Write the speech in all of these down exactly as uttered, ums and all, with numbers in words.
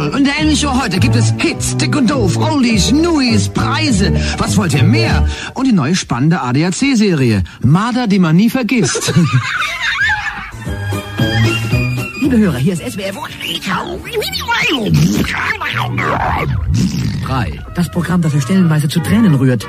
Karl, in der Ellen-Show heute gibt es Hits, dick und doof, Oldies, Newies, Preise. Was wollt ihr mehr? Und die neue spannende A D A C-Serie. Marder, die man nie vergisst. Liebe Hörer, hier ist S W F drei. Das Programm, das euch stellenweise zu Tränen rührt.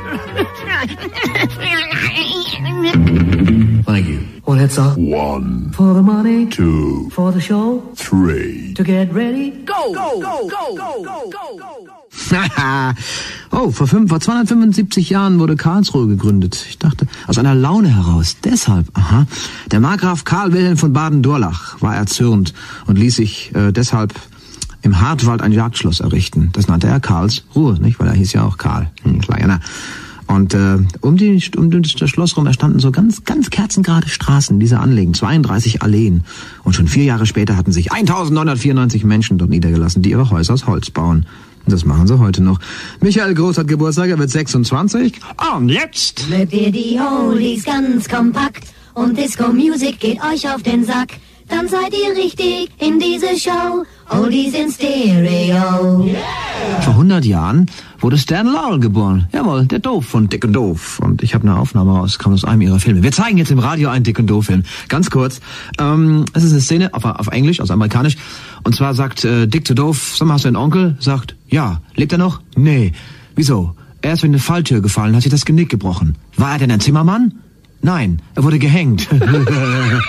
Thank you. Well, it's a one for the money, two for the show, three to get ready. Go, go, go, go, go, go, go. Oh, vor, fünf, vor zweihundertfünfundsiebzig Jahren wurde Karlsruhe gegründet. Ich dachte, aus einer Laune heraus. Deshalb, aha. Der Markgraf Karl Wilhelm von Baden-Durlach war erzürnt und ließ sich äh, deshalb im Hartwald ein Jagdschloss errichten. Das nannte er Karlsruhe, nicht? Weil er hieß ja auch Karl. Hm, kleiner. Und äh, um, die, um das Schloss rum erstanden so ganz, ganz kerzengerade Straßen, diese Anlegen, zweiunddreißig Alleen. Und schon vier Jahre später hatten sich eintausendneunhundertvierundneunzig Menschen dort niedergelassen, die ihre Häuser aus Holz bauen. Und das machen sie heute noch. Michael Groß hat Geburtstag, er wird sechsundzwanzig. Und jetzt mögt ihr die Oldies ganz kompakt und Disco-Music geht euch auf den Sack. Dann seid ihr richtig in diese Show. Oldies in Stereo. Yeah. Vor hundert Jahren wurde Stan Laurel geboren. Jawohl, der Doof von Dick und Doof. Und ich habe eine Aufnahme raus, kam aus einem ihrer Filme. Wir zeigen jetzt im Radio einen Dick und Doof-Film. Ganz kurz. Ähm, es ist eine Szene auf, auf Englisch, also amerikanisch. Und zwar sagt äh, Dick zu Doof, sag mal, hast du einen Onkel? Sagt, ja. Lebt er noch? Nee. Wieso? Er ist durch eine Falltür gefallen, hat sich das Genick gebrochen. War er denn ein Zimmermann? Nein, er wurde gehängt.